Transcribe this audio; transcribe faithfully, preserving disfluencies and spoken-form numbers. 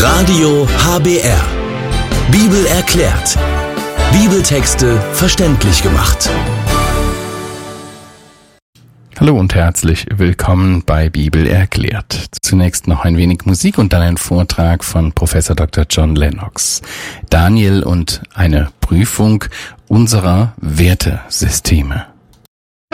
Radio H B R. Bibel erklärt. Bibeltexte verständlich gemacht. Hallo und herzlich willkommen bei Bibel erklärt. Zunächst noch ein wenig Musik und dann ein Vortrag von Professor Doktor John Lennox. Daniel und eine Prüfung unserer Wertesysteme.